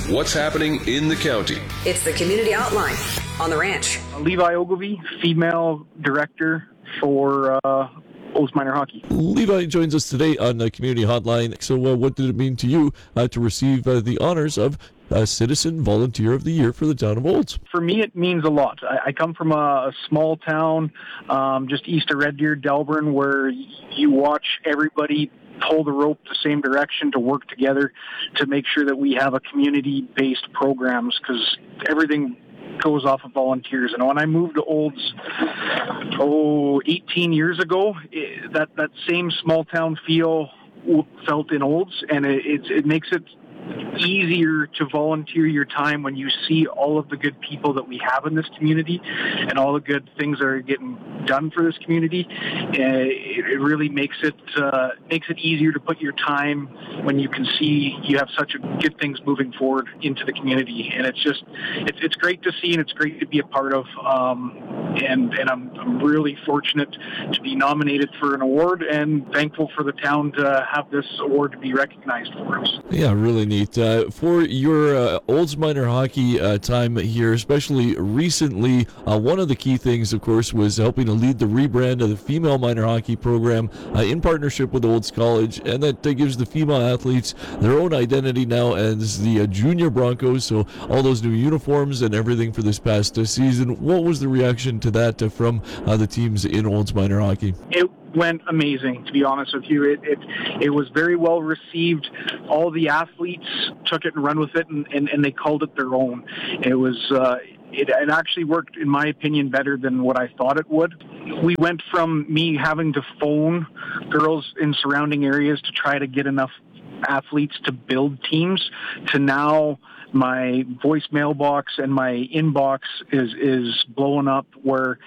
what's happening in the county. It's the Community Outline on The Ranch. Levi Ogilvie, female director for Olds Minor Hockey. Levi joins us today on the Community Hotline. So what did it mean to you to receive the honors of Citizen Volunteer of the Year for the town of Olds? For me, it means a lot. I come from a small town just east of Red Deer, Delburn, where you watch everybody pull the rope the same direction to work together to make sure that we have a community-based programs, because everything goes off of volunteers. And when I moved to Olds 18 years ago, that same small town feel felt in Olds, and it makes it easier to volunteer your time when you see all of the good people that we have in this community and all the good things that are getting done for this community. It really makes it easier to put your time when you can see you have such good things moving forward into the community. And it's great to see, and it's great to be a part of. And I'm really fortunate to be nominated for an award, and thankful for the town to have this award to be recognized for us. Yeah, really neat. For your Olds Minor Hockey time here, especially recently, one of the key things, of course, was helping to lead the rebrand of the female minor hockey program in partnership with Olds College, and that gives the female athletes their own identity now as the Junior Broncos, so all those new uniforms and everything for this past season. What was the reaction to that from the teams in Olds Minor Hockey? It went amazing, to be honest with you. It was very well received. All the athletes took it and run with it, and they called it their own. It actually worked, in my opinion, better than what I thought it would. We went from me having to phone girls in surrounding areas to try to get enough athletes to build teams, to now my voicemail box and my inbox is blowing up, where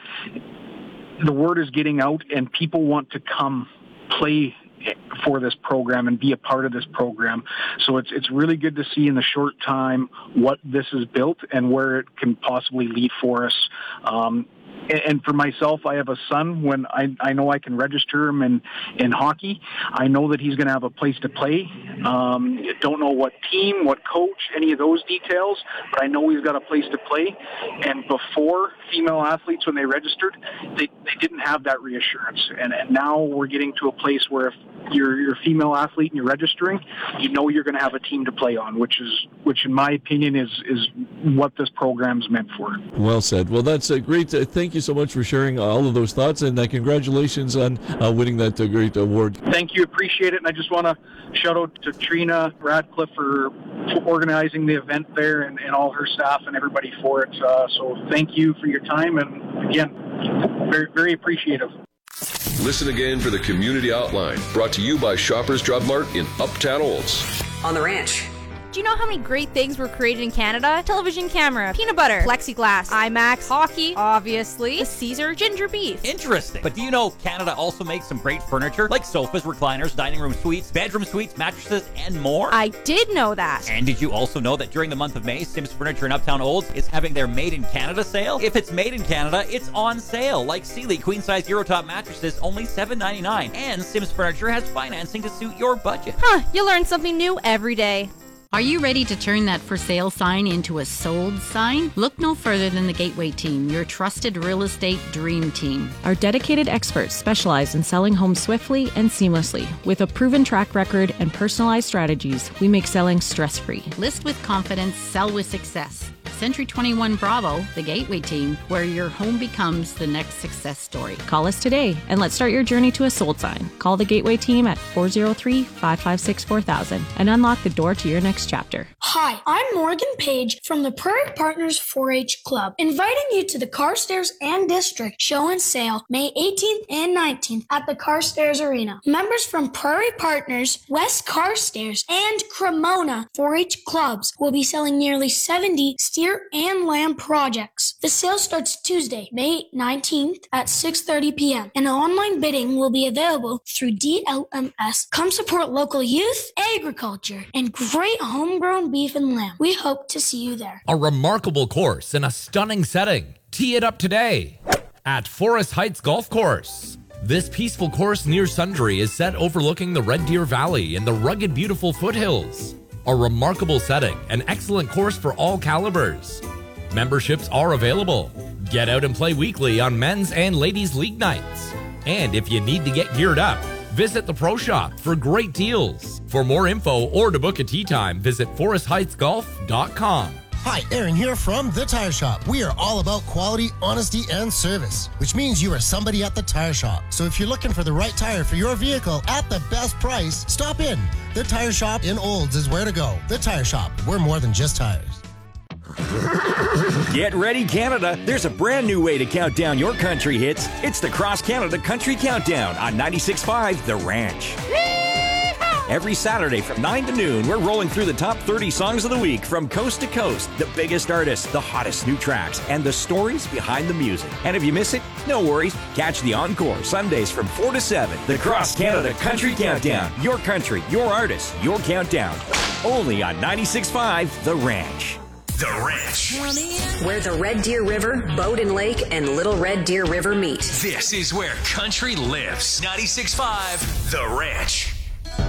the word is getting out and people want to come play for this program and be a part of this program. So it's really good to see in the short time what this has built and where it can possibly lead for us. And for myself, I have a son. When I know I can register him in hockey, I know that he's going to have a place to play. Don't know what team, what coach, any of those details, but I know he's got a place to play. And before, female athletes, when they registered, they didn't have that reassurance. And now we're getting to a place where if you're a female athlete and you're registering, you know you're going to have a team to play on, which in my opinion is what this program's meant for. Well said. Well, that's great. Thank you so much for sharing all of those thoughts, and congratulations on winning that great award. Thank you. Appreciate it. And I just want to shout out to Trina Radcliffe for organizing the event there, and all her staff and everybody for it. So thank you for your time, and again, very, very appreciative. Listen again for the Community Outline, brought to you by Shoppers Drug Mart in Uptown Olds. On The Ranch. Do you know how many great things were created in Canada? Television camera, peanut butter, plexiglass, IMAX, hockey, obviously, the Caesar, ginger beef. Interesting. But do you know Canada also makes some great furniture, like sofas, recliners, dining room suites, bedroom suites, mattresses, and more? I did know that. And did you also know that during the month of May, Sims Furniture in Uptown Olds is having their Made in Canada sale? If it's made in Canada, it's on sale, like Sealy queen-size Eurotop mattresses, only $7.99. And Sims Furniture has financing to suit your budget. You learn something new every day. Are you ready to turn that for sale sign into a sold sign? Look no further than the Gateway Team, your trusted real estate dream team. Our dedicated experts specialize in selling homes swiftly and seamlessly. With a proven track record and personalized strategies, we make selling stress-free. List with confidence, sell with success. Century 21 Bravo, the Gateway Team, where your home becomes the next success story. Call us today and let's start your journey to a sold sign. Call the Gateway Team at 403-556-4000 and unlock the door to your next chapter. Hi, I'm Morgan Page from the Prairie Partners 4-H Club, inviting you to the Carstairs and District Show and Sale May 18th and 19th at the Carstairs Arena. Members from Prairie Partners, West Carstairs, and Cremona 4-H clubs will be selling nearly 70 steer and lamb projects. The sale starts Tuesday, May 19th at 6:30 p.m. and online bidding will be available through DLMS. Come support local youth, agriculture, and great homegrown beef and lamb. We hope to see you there. A remarkable course in a stunning setting. Tee it up today at Forest Heights Golf Course. This peaceful course near Sundre is set overlooking the Red Deer Valley and the rugged, beautiful foothills. a remarkable setting, an excellent course for all calibers. Memberships are available. Get out and play weekly on men's and ladies' league nights. And if you need to get geared up, visit the Pro Shop for great deals. For more info or to book a tee time, visit ForestHeightsGolf.com. Hi, Aaron here from The Tire Shop. We are all about quality, honesty, and service, which means you are somebody at The Tire Shop. So if you're looking for the right tire for your vehicle at the best price, stop in. The Tire Shop in Olds is where to go. The Tire Shop, we're more than just tires. Get ready, Canada. There's a brand new way to count down your country hits. It's the Cross Canada Country Countdown on 96.5 The Ranch. Every Saturday from 9 to noon, we're rolling through the top 30 songs of the week from coast to coast, the biggest artists, the hottest new tracks, and the stories behind the music. And if you miss it, no worries. Catch the encore Sundays from 4 to 7. The Cross Canada Country Countdown. Your country, your artists, your countdown. Only on 96.5 The Ranch. The Ranch. Where the Red Deer River, Bowden Lake, and Little Red Deer River meet. This is where country lives. 96.5 The Ranch.